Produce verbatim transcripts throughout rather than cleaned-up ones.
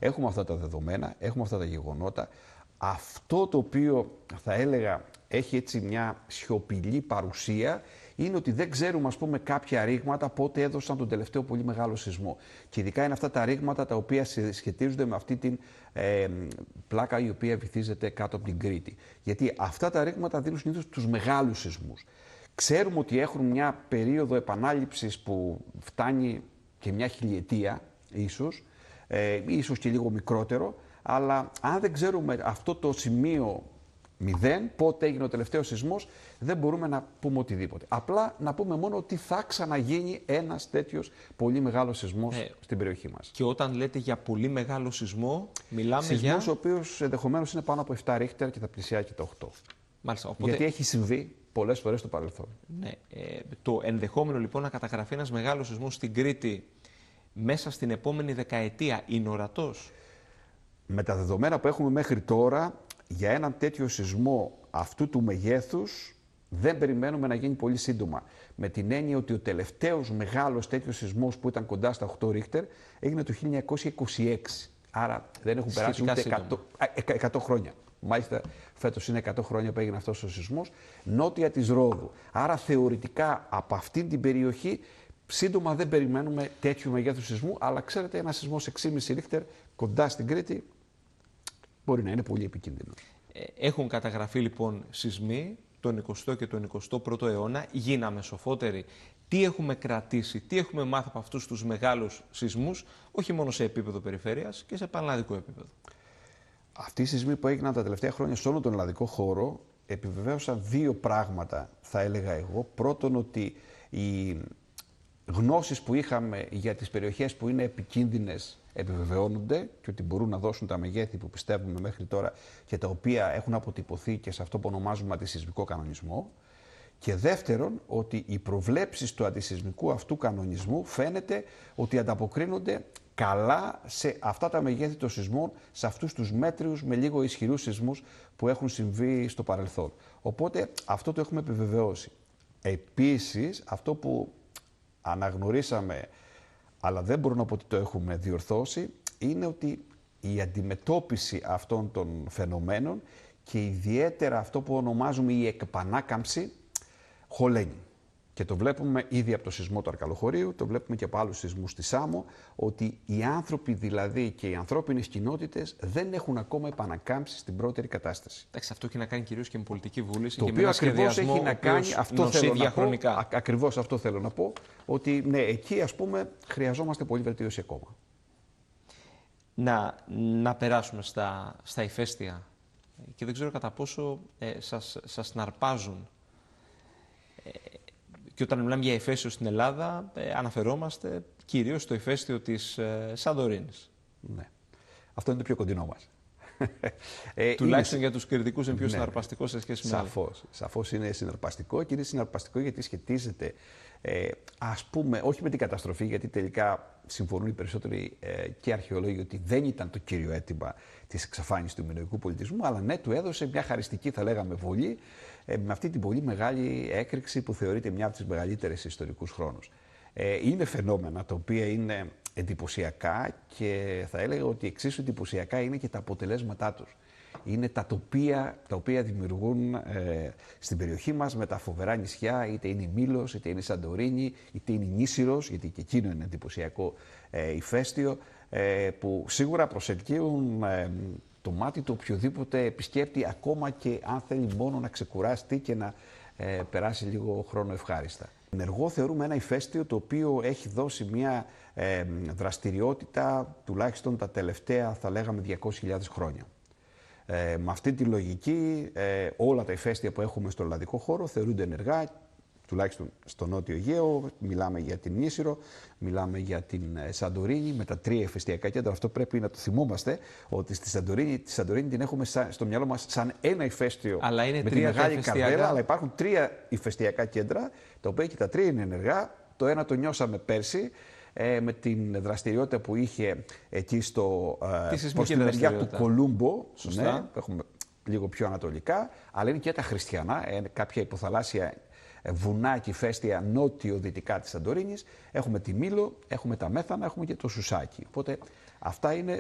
Έχουμε αυτά τα δεδομένα, έχουμε αυτά τα γεγονότα. Αυτό το οποίο θα έλεγα έχει έτσι μια σιωπηλή παρουσία είναι ότι δεν ξέρουμε, ας πούμε, κάποια ρήγματα πότε έδωσαν τον τελευταίο πολύ μεγάλο σεισμό. Και ειδικά είναι αυτά τα ρήγματα τα οποία σχετίζονται με αυτή την ε, πλάκα η οποία βυθίζεται κάτω από την Κρήτη. Γιατί αυτά τα ρήγματα δίνουν συνήθως τους μεγάλους σεισμούς. Ξέρουμε ότι έχουν μια περίοδο επανάληψης που φτάνει και μια χιλιετία ίσως, ε, ίσως και λίγο μικρότερο, αλλά αν δεν ξέρουμε αυτό το σημείο μηδέν, πότε έγινε ο τελευταίος σεισμός, δεν μπορούμε να πούμε οτιδήποτε. Απλά να πούμε μόνο ότι θα ξαναγίνει ένας τέτοιος πολύ μεγάλος σεισμός ε, στην περιοχή μας. Και όταν λέτε για πολύ μεγάλο σεισμό, μιλάμε σεισμός για... Σεισμός ο οποίος ενδεχομένως είναι πάνω από επτά ρίχτερ και θα πλησιάζει και τα οκτώ. Μάλιστα, οπότε... Γιατί έχει συμβεί πολλές φορές στο παρελθόν. Ναι, ε, το ενδεχόμενο λοιπόν να καταγραφεί ένας μεγάλος σεισμός στην Κρήτη μέσα στην επόμενη δεκαετία είναι ορατός. Με τα δεδομένα που έχουμε μέχρι τώρα, για έναν τέτοιο σεισμό αυτού του μεγέθους δεν περιμένουμε να γίνει πολύ σύντομα. Με την έννοια ότι ο τελευταίος μεγάλος τέτοιος σεισμός που ήταν κοντά στα οκτώ ρίχτερ έγινε το χίλια εννιακόσια είκοσι έξι. Άρα δεν έχουν περάσει ούτε εκατό χρόνια. Μάλιστα φέτος είναι εκατό χρόνια που έγινε αυτός ο σεισμός, νότια της Ρόδου. Άρα θεωρητικά από αυτή την περιοχή σύντομα δεν περιμένουμε τέτοιου μεγέθους σεισμού, αλλά ξέρετε, ένα σεισμός έξι κόμμα πέντε ρίχτερ κοντά στην Κρήτη μπορεί να είναι πολύ επικίνδυνο. Έχουν καταγραφεί λοιπόν σεισμοί τον εικοστό και τον εικοστό πρώτο αιώνα. Γίναμε σοφότεροι. Τι έχουμε κρατήσει, τι έχουμε μάθει από αυτούς τους μεγάλους σεισμούς, όχι μόνο σε επίπεδο περιφέρειας και σε πανελλαδικό επίπεδο. Αυτοί οι σεισμοί που έγιναν τα τελευταία χρόνια σε όλο τον ελλαδικό χώρο επιβεβαίωσαν δύο πράγματα, θα έλεγα εγώ. Πρώτον, ότι οι γνώσεις που είχαμε για τις περιοχές που είναι επικίνδυνες επιβεβαιώνονται και ότι μπορούν να δώσουν τα μεγέθη που πιστεύουμε μέχρι τώρα και τα οποία έχουν αποτυπωθεί και σε αυτό που ονομάζουμε αντισεισμικό κανονισμό. Και δεύτερον, ότι οι προβλέψεις του αντισεισμικού αυτού κανονισμού φαίνεται ότι ανταποκρίνονται καλά σε αυτά τα μεγέθη των σεισμών, σε αυτούς τους μέτριους με λίγο ισχυρούς σεισμούς που έχουν συμβεί στο παρελθόν. Οπότε αυτό το έχουμε επιβεβαιώσει. Επίσης, αυτό που αναγνωρίσαμε, αλλά δεν μπορώ να πω ότι το έχουμε διορθώσει, είναι ότι η αντιμετώπιση αυτών των φαινομένων και ιδιαίτερα αυτό που ονομάζουμε η εκπανάκαμψη χωλαίνει. Και το βλέπουμε ήδη από το σεισμό του Αρκαλοχωρίου, το βλέπουμε και από άλλους σεισμούς στη Σάμο, ότι οι άνθρωποι δηλαδή και οι ανθρώπινες κοινότητες δεν έχουν ακόμα επανακάμψει στην πρώτερη κατάσταση. Εντάξει, αυτό έχει να κάνει κυρίως και με πολιτική βούληση. Το και οποίο με ακριβώς έχει να κάνει, αυτό θέλω να πω, ακριβώς αυτό θέλω να πω, ότι ναι, εκεί ας πούμε χρειαζόμαστε πολύ βελτίωση ακόμα. Να, να περάσουμε στα, στα ηφαίστεια και δεν ξέρω κατά πόσο ε, σας, σας συναρπάζουν. Ε, Και όταν μιλάμε για ηφαίστειο στην Ελλάδα, ε, αναφερόμαστε κυρίως στο ηφαίστειο της ε, Σαντορίνης. Ναι. Αυτό είναι το πιο κοντινό μας. ε, Τουλάχιστον είναι... για τους κριτικούς είναι πιο ναι, συναρπαστικό σε σχέση με σαφώς, σαφώς είναι συναρπαστικό και είναι συναρπαστικό γιατί σχετίζεται, ε, ας πούμε, όχι με την καταστροφή, γιατί τελικά συμφωνούν οι περισσότεροι ε, και αρχαιολόγοι ότι δεν ήταν το κύριο αίτημα της εξαφάνισης του μινωικού πολιτισμού, αλλά ναι, του έδωσε μια χαριστική, θα λέγαμε, βολή, ε, με αυτή την πολύ μεγάλη έκρηξη που θεωρείται μια από τις μεγαλύτερες σε ιστορικούς χρόνους. Ε, είναι φαινόμενα τα οποία είναι εντυπωσιακά και θα έλεγα ότι εξίσου εντυπωσιακά είναι και τα αποτελέσματά τους. Είναι τα τοπία τα οποία δημιουργούν ε, στην περιοχή μας με τα φοβερά νησιά, είτε είναι η Μήλος, είτε είναι η Σαντορίνη, είτε είναι η Νήσιρος, γιατί και εκείνο είναι εντυπωσιακό ε, ηφαίστειο, ε, που σίγουρα προσελκύουν ε, το μάτι του οποιοδήποτε επισκέπτη, ακόμα και αν θέλει μόνο να ξεκουραστεί και να ε, περάσει λίγο χρόνο ευχάριστα. Ενεργό θεωρούμε ένα ηφαίστειο το οποίο έχει δώσει μια ε, δραστηριότητα τουλάχιστον τα τελευταία, θα λέγαμε, διακόσιες χιλιάδες χρόνια. Ε, με αυτή τη λογική ε, όλα τα ηφαίστεια που έχουμε στο ελλαδικό χώρο θεωρούνται ενεργά, τουλάχιστον στο Νότιο Αιγαίο. Μιλάμε για την Νήσιρο, μιλάμε για την Σαντορίνη με τα τρία ηφαιστειακά κέντρα. Αυτό πρέπει να το θυμόμαστε, ότι στη Σαντορίνη, τη Σαντορίνη την έχουμε σαν, στο μυαλό μας σαν ένα ηφαίστειο αλλά είναι με τρία τη μεγάλη καρδέλα, αλλά υπάρχουν τρία ηφαιστειακά κέντρα, τα οποία και τα τρία είναι ενεργά. Το ένα το νιώσαμε πέρσι, ε, με την δραστηριότητα που είχε εκεί στο, ε, προς τη μεριά του Κολούμπο, ναι, που έχουμε λίγο πιο ανατολικά, αλλά είναι και τα χριστιανά, ε, κάποια υποθαλάσσια βουνά και ηφαίστεια νότιο-δυτικά της Σαντορίνης. Έχουμε τη Μήλο, έχουμε τα Μέθανα, έχουμε και το Σουσάκι. Οπότε αυτά είναι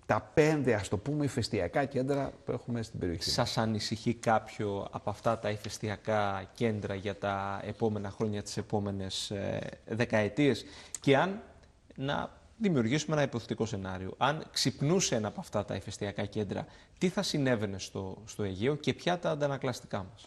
τα πέντε, ας το πούμε, ηφαιστειακά κέντρα που έχουμε στην περιοχή. Σας ανησυχεί κάποιο από αυτά τα ηφαιστειακά κέντρα για τα επόμενα χρόνια, τις επόμενες ε, δεκαετίες, και αν να δημιουργήσουμε ένα υποθετικό σενάριο, αν ξυπνούσε ένα από αυτά τα ηφαιστειακά κέντρα, τι θα συνέβαινε στο, στο Αιγαίο και ποια τα αντανακλαστικά μας?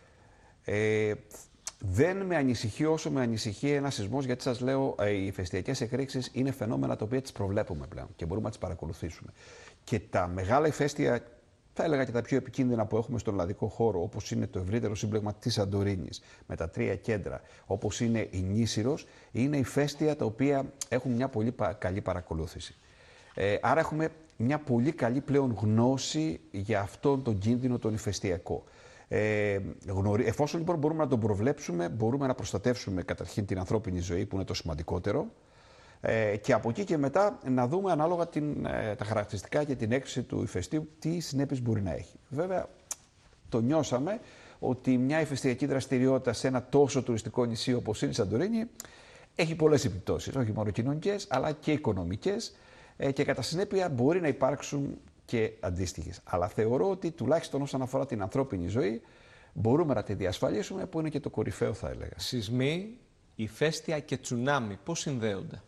Ε, δεν με ανησυχεί όσο με ανησυχεί ένα σεισμός, γιατί σας λέω, ε, οι ηφαιστειακές εκρήξεις είναι φαινόμενα τα οποία τις προβλέπουμε πλέον και μπορούμε να τις παρακολουθήσουμε. Και τα μεγάλα ηφαίστεια, θα έλεγα και τα πιο επικίνδυνα που έχουμε στον ελλαδικό χώρο, όπως είναι το ευρύτερο σύμπλεγμα της Σαντορίνης, με τα τρία κέντρα, όπως είναι η Νήσυρος, είναι ηφαίστεια τα οποία έχουν μια πολύ καλή παρακολούθηση. Ε, άρα έχουμε μια πολύ καλή πλέον γνώση για αυτόν τον κίνδυνο τον ηφαιστειακό. Ε, γνωρί... Εφόσον λοιπόν μπορούμε να τον προβλέψουμε, μπορούμε να προστατεύσουμε καταρχήν την ανθρώπινη ζωή, που είναι το σημαντικότερο, ε, και από εκεί και μετά να δούμε ανάλογα την, ε, τα χαρακτηριστικά και την έκρηξη του ηφαιστείου τι συνέπειες μπορεί να έχει. Βέβαια, το νιώσαμε ότι μια ηφαιστειακή δραστηριότητα σε ένα τόσο τουριστικό νησί όπως είναι η Σαντορίνη έχει πολλές επιπτώσεις, όχι μόνο κοινωνικές αλλά και οικονομικές, ε, και κατά συνέπεια μπορεί να υπάρξουν και αντίστοιχες. Αλλά θεωρώ ότι τουλάχιστον όσον αφορά την ανθρώπινη ζωή μπορούμε να τη διασφαλίσουμε, που είναι και το κορυφαίο, θα έλεγα. Σεισμοί, ηφαίστεια και τσουνάμι, πώς συνδέονται?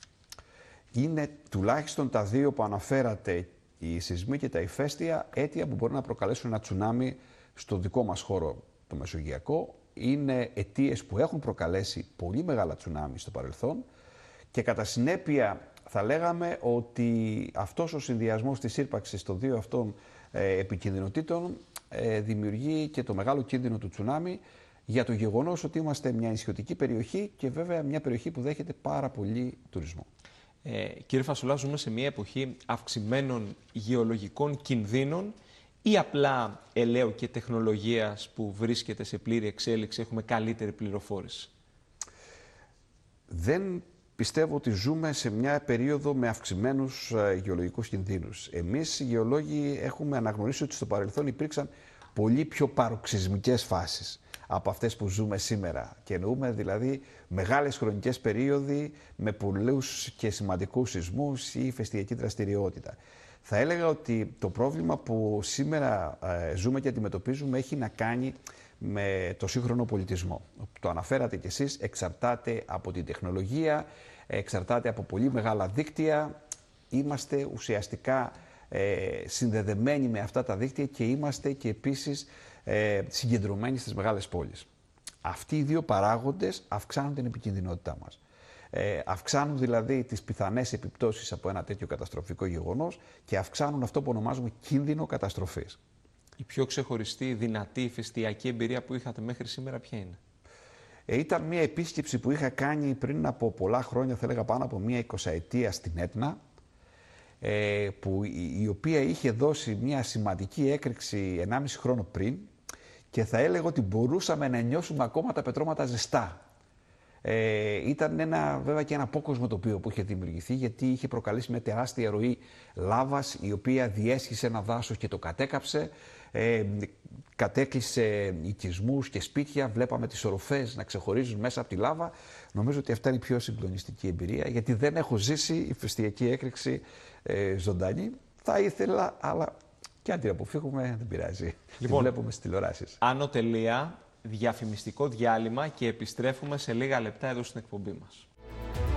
Είναι τουλάχιστον τα δύο που αναφέρατε, οι σεισμοί και τα ηφαίστεια, αίτια που μπορεί να προκαλέσουν ένα τσουνάμι στο δικό μας χώρο, το Μεσογειακό. Είναι αιτίες που έχουν προκαλέσει πολύ μεγάλα τσουνάμι στο παρελθόν και κατά συνέπεια θα λέγαμε ότι αυτός ο συνδυασμός της ύπαρξης των δύο αυτών ε, επικινδυνοτήτων ε, δημιουργεί και το μεγάλο κίνδυνο του τσουνάμι, για το γεγονός ότι είμαστε μια νησιωτική περιοχή και βέβαια μια περιοχή που δέχεται πάρα πολύ τουρισμό. Ε, κύριε Φασουλά, ζούμε σε μια εποχή αυξημένων γεωλογικών κινδύνων ή απλά ελαίου και τεχνολογίας που βρίσκεται σε πλήρη εξέλιξη έχουμε καλύτερη πληροφόρηση? Δεν πιστεύω ότι ζούμε σε μια περίοδο με αυξημένους uh, γεωλογικούς κινδύνους. Εμείς οι γεωλόγοι έχουμε αναγνωρίσει ότι στο παρελθόν υπήρξαν πολύ πιο παροξυσμικές φάσεις από αυτές που ζούμε σήμερα. Και εννοούμε δηλαδή μεγάλες χρονικές περίοδοι με πολλούς και σημαντικούς σεισμούς ή ηφαιστειακή δραστηριότητα. Θα έλεγα ότι το πρόβλημα που σήμερα uh, ζούμε και αντιμετωπίζουμε έχει να κάνει με το σύγχρονο πολιτισμό. Το αναφέρατε κι εσείς, εξαρτάται από την τεχνολογία, εξαρτάται από πολύ μεγάλα δίκτυα. Είμαστε ουσιαστικά ε, συνδεδεμένοι με αυτά τα δίκτυα και είμαστε και επίσης ε, συγκεντρωμένοι στις μεγάλες πόλεις. Αυτοί οι δύο παράγοντες αυξάνουν την επικινδυνότητά μας. Ε, αυξάνουν δηλαδή τις πιθανές επιπτώσεις από ένα τέτοιο καταστροφικό γεγονός και αυξάνουν αυτό που ονομάζουμε κίνδυνο καταστροφής. Η πιο ξεχωριστή, δυνατή ηφαιστειακή εμπειρία που είχατε μέχρι σήμερα ποια είναι? Ε, ήταν μια επίσκεψη που είχα κάνει πριν από πολλά χρόνια, θα έλεγα πάνω από μια εικοσαετία, στην Έτνα, ε, που, η, η οποία είχε δώσει μια σημαντική έκρηξη ενάμιση χρόνο πριν και θα έλεγα ότι μπορούσαμε να νιώσουμε ακόμα τα πετρώματα ζεστά. Ε, ήταν ένα, βέβαια και ένα απόκοσμο τοπίο που είχε δημιουργηθεί, γιατί είχε προκαλέσει μια τεράστια ροή λάβας η οποία διέσχισε ένα δάσος και το κατέκαψε, ε, κατέκλυσε οικισμούς και σπίτια, βλέπαμε τις οροφές να ξεχωρίζουν μέσα από τη λάβα. Νομίζω ότι αυτά είναι η πιο συγκλονιστική εμπειρία, γιατί δεν έχω ζήσει ηφαιστειακή έκρηξη ε, ζωντανή. Θα ήθελα, αλλά και αν την αποφύγουμε δεν πειράζει. Λοιπόν, τη βλέπουμε στις τηλεοράσεις. Άνω τελεία, διαφημιστικό διάλειμμα και επιστρέφουμε σε λίγα λεπτά εδώ στην εκπομπή μας.